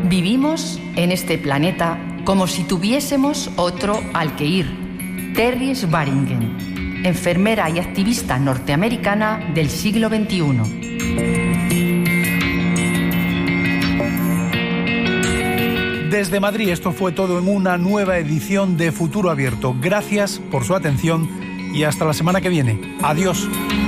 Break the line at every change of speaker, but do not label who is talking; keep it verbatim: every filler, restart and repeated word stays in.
Vivimos en este planeta como si tuviésemos otro al que ir. Terry Swearingen, enfermera y activista norteamericana del siglo veintiuno.
Desde Madrid, esto fue todo en una nueva edición de Futuro Abierto. Gracias por su atención y hasta la semana que viene. Adiós.